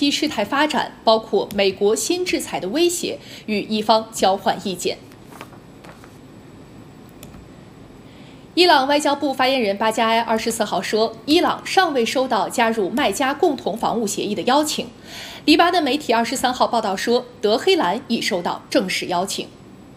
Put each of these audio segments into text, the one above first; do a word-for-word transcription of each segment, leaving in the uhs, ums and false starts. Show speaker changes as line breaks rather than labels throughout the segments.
期事态发展，包括美国新制裁的威胁，与伊方交换意见。伊朗外交部发言人巴加埃二十四号说，伊朗尚未收到加入麦加共同防务协议的邀请。黎巴嫩媒体二十三号报道说，德黑兰已收到正式邀请。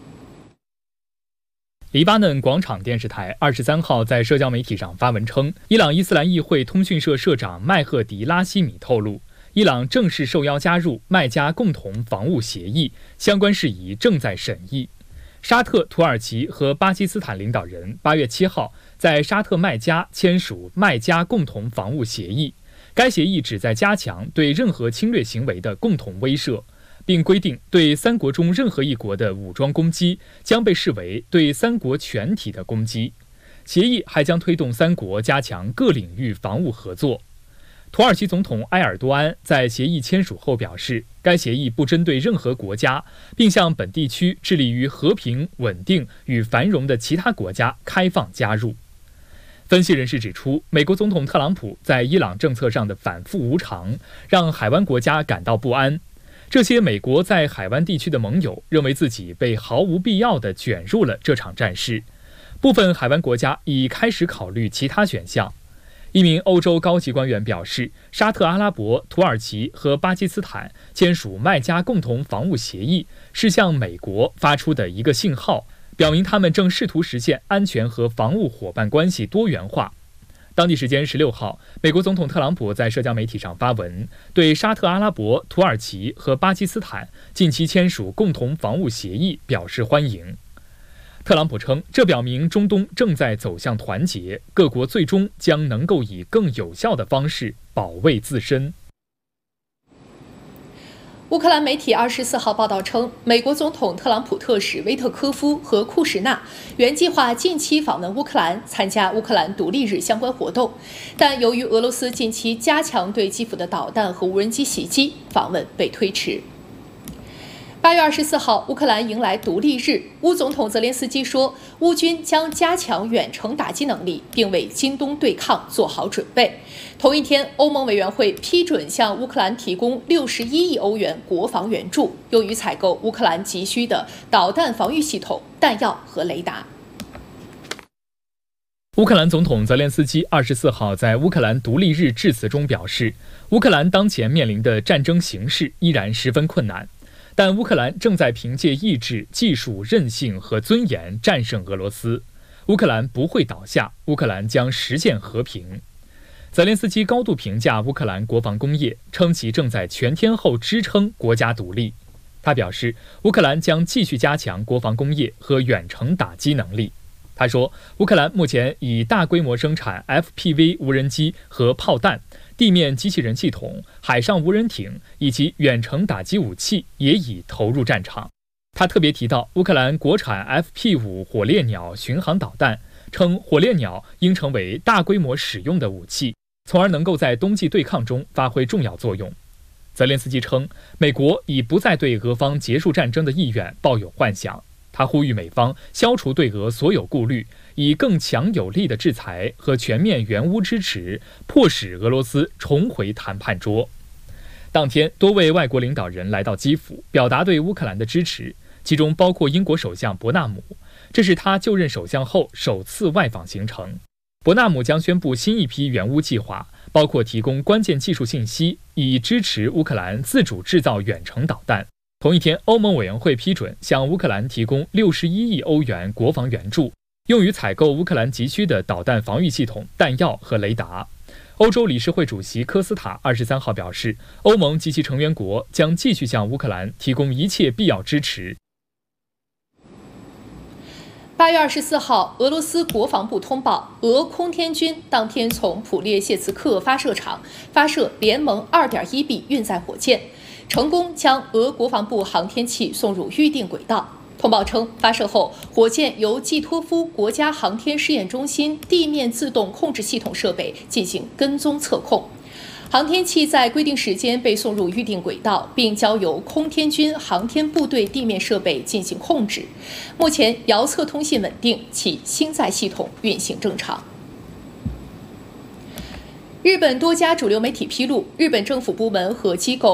黎巴嫩广场电视台二十三号在社交媒体上发文称，伊朗伊斯兰议会通讯社社长麦赫迪拉希米透露，伊朗正式受邀加入麦加共同防务协议，相关事宜正在审议。沙特、土耳其和巴基斯坦领导人八月七号在沙特麦加签署麦加共同防务协议，该协议旨在加强对任何侵略行为的共同威慑，并规定对三国中任何一国的武装攻击将被视为对三国全体的攻击。协议还将推动三国加强各领域防务合作。土耳其总统埃尔多安在协议签署后表示，该协议不针对任何国家，并向本地区致力于和平、稳定与繁荣的其他国家开放加入。分析人士指出，美国总统特朗普在伊朗政策上的反复无常，让海湾国家感到不安。这些美国在海湾地区的盟友认为自己被毫无必要地卷入了这场战事，部分海湾国家已开始考虑其他选项。一名欧洲高级官员表示，沙特阿拉伯、土耳其和巴基斯坦签署麦加共同防务协议，是向美国发出的一个信号，表明他们正试图实现安全和防务伙伴关系多元化。当地时间十六号，美国总统特朗普在社交媒体上发文，对沙特阿拉伯、土耳其和巴基斯坦近期签署共同防务协议表示欢迎。特朗普称，这表明中东正在走向团结，各国最终将能够以更有效的方式保卫自身。
乌克兰媒体二十四号报道称，美国总统特朗普特使维特科夫和库什纳原计划近期访问乌克兰，参加乌克兰独立日相关活动，但由于俄罗斯近期加强对基辅的导弹和无人机袭击，访问被推迟。八月二十四号，乌克兰迎来独立日。乌总统泽连斯基说，乌军将加强远程打击能力，并为今冬对抗做好准备。同一天，欧盟委员会批准向乌克兰提供六十一亿欧元国防援助，用于采购乌克兰急需的导弹防御系统、弹药和雷达。
乌克兰总统泽连斯基二十四号在乌克兰独立日致辞中表示，乌克兰当前面临的战争形势依然十分困难。但乌克兰正在凭借意志、技术、韧性和尊严战胜俄罗斯。乌克兰不会倒下，乌克兰将实现和平。泽连斯基高度评价乌克兰国防工业，称其正在全天候支撑国家独立。他表示，乌克兰将继续加强国防工业和远程打击能力。他说，乌克兰目前以大规模生产 F P V 无人机和炮弹，地面机器人系统、海上无人艇以及远程打击武器也已投入战场。他特别提到乌克兰国产 F P 五 火烈鸟巡航导弹，称火烈鸟应成为大规模使用的武器，从而能够在冬季对抗中发挥重要作用。泽连斯基称，美国已不再对俄方结束战争的意愿抱有幻想。他呼吁美方消除对俄所有顾虑，以更强有力的制裁和全面援乌支持，迫使俄罗斯重回谈判桌。当天，多位外国领导人来到基辅，表达对乌克兰的支持，其中包括英国首相伯纳姆，这是他就任首相后首次外访行程。伯纳姆将宣布新一批援乌计划，包括提供关键技术信息，以支持乌克兰自主制造远程导弹。同一天，欧盟委员会批准向乌克兰提供六十一亿欧元国防援助，用于采购乌克兰急需的导弹防御系统、弹药和雷达。欧洲理事会主席科斯塔二十三号表示，欧盟及其成员国将继续向乌克兰提供一切必要支持。
八月二十四号，俄罗斯国防部通报，俄空天军当天从普列谢茨克发射场发射联盟 二点一 B 运载火箭，成功将俄国防部航天器送入预定轨道。通报称，发射后，火箭由季托夫国家航天试验中心地面自动控制系统设备进行跟踪测控。航天器在规定时间被送入预定轨道，并交由空天军航天部队地面设备进行控制。目前遥测通信稳定，其星载系统运行正常。日本多家主流媒体披露，日本政府部门和机构